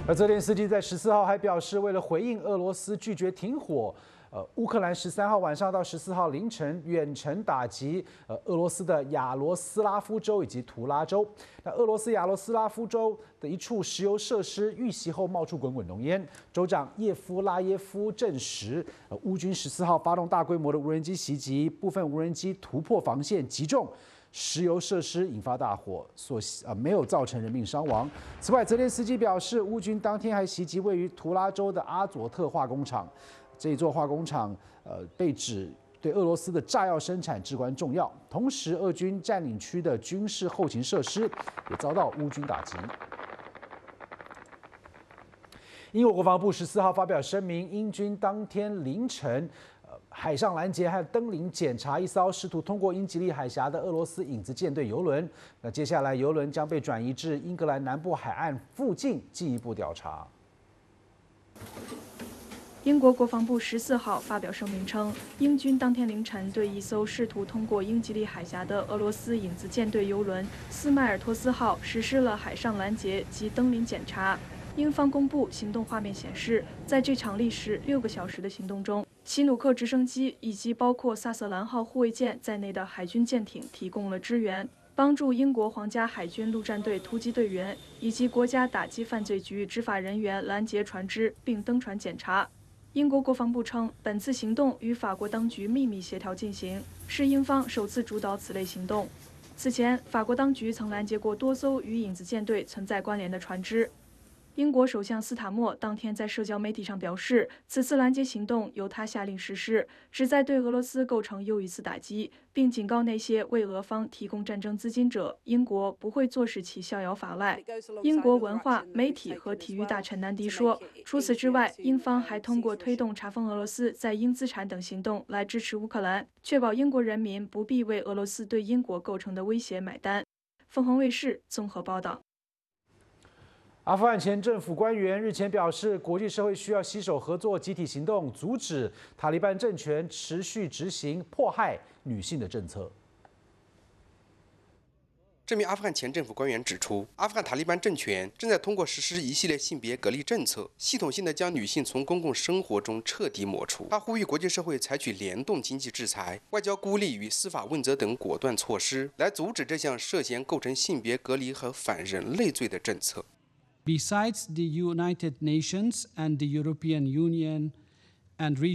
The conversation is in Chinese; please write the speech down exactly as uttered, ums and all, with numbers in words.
而泽连斯基在十四号还表示，为了回应俄罗斯拒绝停火，呃，乌克兰十三号晚上到十四号凌晨远程打击呃俄罗斯的亚罗斯拉夫州以及图拉州。那俄罗斯亚罗斯拉夫州的一处石油设施遇袭后冒出滚滚浓烟，州长叶夫拉耶夫证实，呃，乌军十四号发动大规模的无人机袭击，部分无人机突破防线击中石油设施，引发大火，所呃没有造成人命伤亡。此外，泽连斯基表示，乌军当天还袭击位于图拉州的阿佐特化工厂。这一座化工厂，呃，被指对俄罗斯的炸药生产至关重要。同时，俄军占领区的军事后勤设施也遭到乌军打击。英国国防部十四号发表声明，英军当天凌晨，呃，海上拦截和登临检查一艘试图通过英吉利海峡的俄罗斯影子舰队油轮。那接下来，油轮将被转移至英格兰南部海岸附近进一步调查。 英国国防部十四号发表声明称，英军当天凌晨对一艘试图通过英吉利海峡的俄罗斯影子舰队油轮斯迈尔托斯号实施了海上拦截及登临检查。英方公布行动画面显示，在这场历时六个小时的行动中，奇努克直升机以及包括萨瑟兰号护卫舰在内的海军舰艇提供了支援，帮助英国皇家海军陆战队突击队员以及国家打击犯罪局执法人员拦截船只并登船检查。英国国防部称，本次行动与法国当局秘密协调进行，是英方首次主导此类行动。此前，法国当局曾拦截过多艘与影子舰队存在关联的船只。英国首相斯塔默当天在社交媒体上表示，此次拦截行动由他下令实施，旨在对俄罗斯构成又一次打击，并警告那些为俄方提供战争资金者，英国不会坐视其逍遥法外。英国文化、媒体和体育大臣南迪说，除此之外，英方还通过推动查封俄罗斯在英资产等行动来支持乌克兰，确保英国人民不必为俄罗斯对英国构成的威胁买单。凤凰卫视综合报道。 阿富汗前政府官员日前表示，国际社会需要携手合作，集体行动，阻止塔利班政权持续执行迫害女性的政策。 这名阿富汗前政府官员指出，阿富汗塔利班政权正在通过实施一系列性别隔离政策，系统性地将女性从公共生活中彻底抹除。他呼吁国际社会采取联动经济制裁、外交孤立与司法问责等果断措施，来阻止这项涉嫌构成性别隔离和反人类罪的政策。 Besides the United Nations and the European Union and